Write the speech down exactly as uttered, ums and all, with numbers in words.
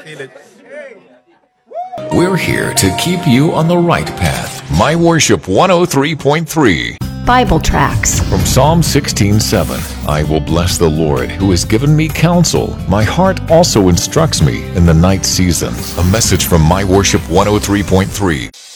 We're here to keep you on the right path. My Worship one oh three point three. Bible tracts. From Psalm sixteen seven, I will bless the Lord who has given me counsel. My heart also instructs me in the night season. A message from My Worship one oh three point three.